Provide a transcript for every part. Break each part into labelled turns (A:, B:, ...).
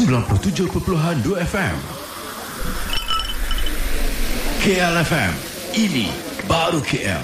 A: 97.2 FM. KL FM. Ini baru KL.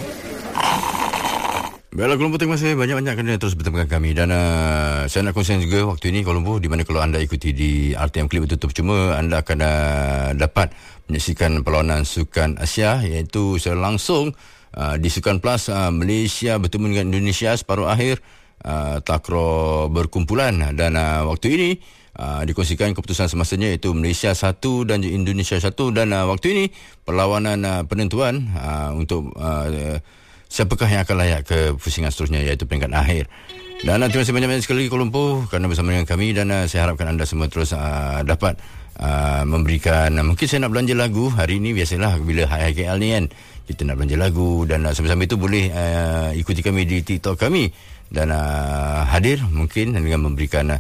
A: Baiklah Kolombo, terima kasih banyak-banyak kerana terus bertemu dengan kami. Dan saya nak kongsikan juga waktu ini Kolombo, di mana kalau anda ikuti di RTM Klip Bertutup Cuma, anda akan dapat menyaksikan perlawanan Sukan Asia, iaitu secara langsung di Sukan Plus, Malaysia bertemu dengan Indonesia separuh akhir takraw berkumpulan. Dan waktu ini dikongsikan keputusan semasanya, iaitu Malaysia 1 dan Indonesia 1. Dan waktu ini perlawanan penentuan untuk siapakah yang akan layak ke pusingan seterusnya, iaitu peringkat akhir. Dan terima kasih banyak-banyak sekali Kolombo kerana bersama dengan kami. Dan saya harapkan anda semua terus dapat memberikan, mungkin saya nak belanja lagu hari ini. Biasalah bila Hai KL ni kan, kita nak belanja lagu. Dan sambil-sambil itu boleh ikuti kami di TikTok kami. Dan hadir mungkin dengan memberikan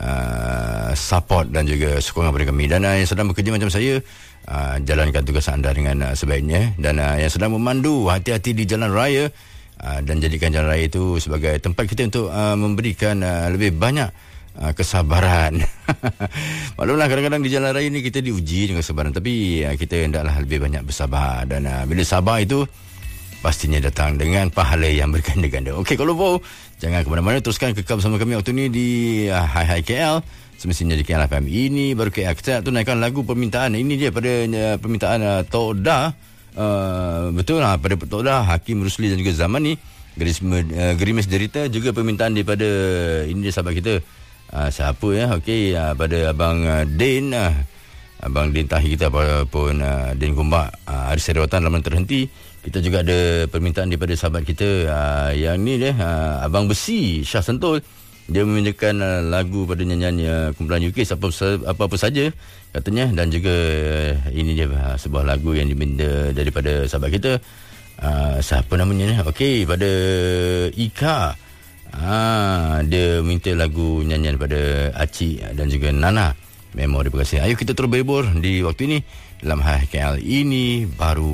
A: support dan juga sokongan kepada kami. Dan yang sedang bekerja macam saya, jalankan tugas anda dengan sebaiknya. Dan yang sedang memandu, hati-hati di jalan raya, dan jadikan jalan raya itu sebagai tempat kita untuk memberikan lebih banyak kesabaran. Maklumlah kadang-kadang di jalan raya ni kita diuji dengan kesabaran, tapi kita hendaklah lebih banyak bersabar. Dan bila sabar itu pastinya datang dengan pahala yang berganda-ganda. Okey Kolombo, jangan ke mana-mana, teruskan kekal bersama kami waktu ni di Hai KL, semestinya di KL FM. Ini baru KL. Kita nak tunaikan lagu permintaan. Ini dia pada permintaan Tok Da. Betul lah, pada Tok Da, Hakim Rusli dan juga Zaman ni, Gerimis Derita. Juga permintaan daripada, ini dia sahabat kita, siapa ya, okey, pada Abang Din, Abang Din Tahi kita, ataupun Din Gombak, Aris Seriwatan Lama Terhenti. Kita juga ada permintaan daripada sahabat kita, yang ni dia, Abang Besi Syah Sentul. Dia memintakan lagu pada nyanyian kumpulan UK, apa-apa saja katanya. Dan juga ini dia sebuah lagu yang diminta daripada sahabat kita, siapa namanya ni, okey, pada Ika. Dia minta lagu nyanyian pada Acik dan juga Nana. Memori berkasih. Ayo kita terus berbor di waktu ini dalam Hai KL. Ini baru